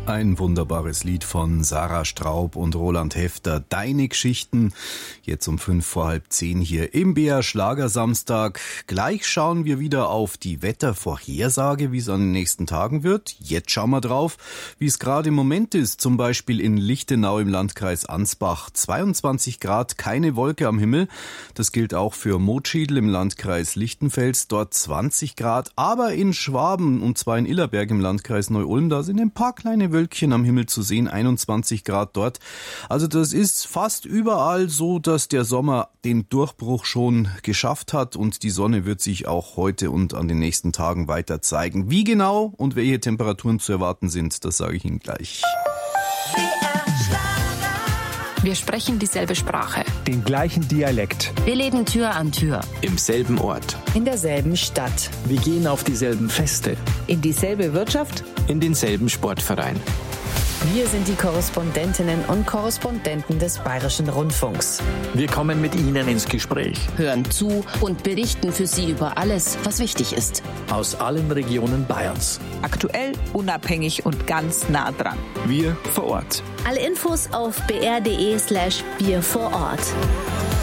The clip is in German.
Ein wunderbares Lied von Sarah Straub und Roland Hefter. Deine Geschichten. Jetzt um 9:55 hier im BR Schlagersamstag. Gleich schauen wir wieder auf die Wettervorhersage, wie es an den nächsten Tagen wird. Jetzt schauen wir drauf, wie es gerade im Moment ist. Zum Beispiel in Lichtenau im Landkreis Ansbach. 22 Grad, keine Wolke am Himmel. Das gilt auch für Motschiedl im Landkreis Lichtenfels. Dort 20 Grad. Aber in Schwaben, und zwar in Illerberg im Landkreis Neu-Ulm, da sind ein paar kleine Wölkchen am Himmel zu sehen, 21 Grad dort. Also das ist fast überall so, dass der Sommer den Durchbruch schon geschafft hat und die Sonne wird sich auch heute und an den nächsten Tagen weiter zeigen. Wie genau und welche Temperaturen zu erwarten sind, das sage ich Ihnen gleich. Wir sprechen dieselbe Sprache. Den gleichen Dialekt. Wir leben Tür an Tür. Im selben Ort. In derselben Stadt. Wir gehen auf dieselben Feste. In dieselbe Wirtschaft. In denselben Sportverein. Wir sind die Korrespondentinnen und Korrespondenten des Bayerischen Rundfunks. Wir kommen mit Ihnen ins Gespräch. Hören zu und berichten für Sie über alles, was wichtig ist. Aus allen Regionen Bayerns. Aktuell, unabhängig und ganz nah dran. Wir vor Ort. Alle Infos auf br.de/wir vor Ort.